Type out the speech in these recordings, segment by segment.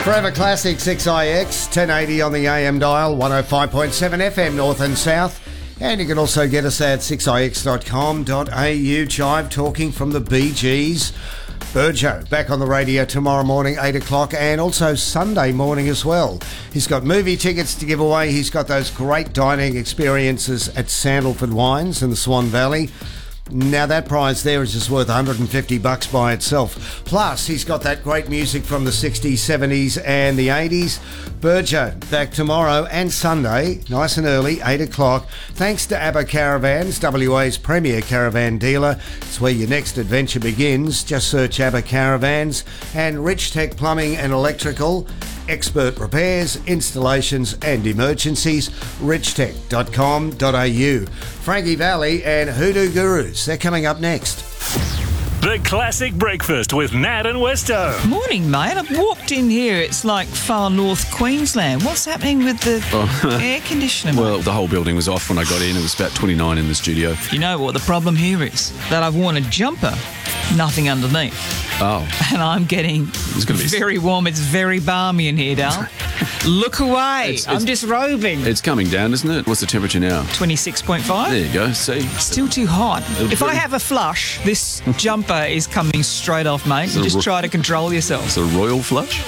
Forever Classic 6IX, 1080 on the AM dial, 105.7 FM North and South. And you can also get us at 6ix.com.au. Chive talking from the Bee Gees. Burjo back on the radio tomorrow morning, 8 o'clock, and also Sunday morning as well. He's got movie tickets to give away. He's got those great dining experiences at Sandalford Wines in the Swan Valley. Now that prize there is just worth $150 by itself. Plus, he's got that great music from the 60s, 70s and the 80s. Burjo back tomorrow and Sunday, nice and early, 8 o'clock. Thanks to ABBA Caravans, WA's premier caravan dealer. It's where your next adventure begins. Just search ABBA Caravans. And Rich Tech Plumbing and Electrical. Expert repairs, installations and emergencies. richtech.com.au. Frankie Valli and Hoodoo Gurus. They're coming up next. The Classic Breakfast with Nat and Westo. Morning, mate. I've walked in here. It's like far north Queensland. What's happening with the air conditioner, mate? Well, the whole building was off when I got in. It was about 29 in the studio. You know what the problem here is? That I've worn a jumper, nothing underneath. Oh. And I'm getting very warm. It's very balmy in here, Dal. Look away. I'm disrobing. It's coming down, isn't it? What's the temperature now? 26.5. There you go. See? Still too hot. If I have a flush, this jumper is coming straight off, mate. You just try to control yourself. It's a royal flush?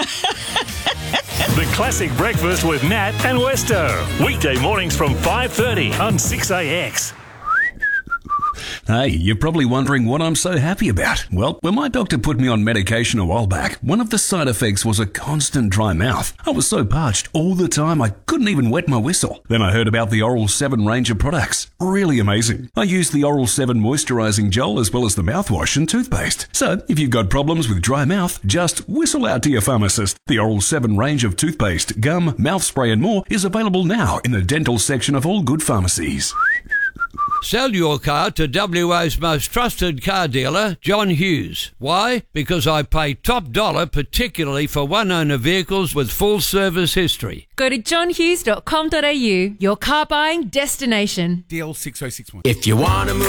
The Classic Breakfast with Nat and Westo. Weekday mornings from 5:30 on 6AX. Hey, you're probably wondering what I'm so happy about. Well, when my doctor put me on medication a while back, one of the side effects was a constant dry mouth. I was so parched all the time I couldn't even wet my whistle. Then I heard about the Oral 7 range of products. Really amazing. I used the Oral 7 moisturising gel as well as the mouthwash and toothpaste. So, if you've got problems with dry mouth, just whistle out to your pharmacist. The Oral 7 range of toothpaste, gum, mouth spray and more is available now in the dental section of all good pharmacies. Sell your car to WA's most trusted car dealer, John Hughes. Why? Because I pay top dollar, particularly for one-owner vehicles with full service history. Go to johnhughes.com.au, your car buying destination. DL6061. If you want to move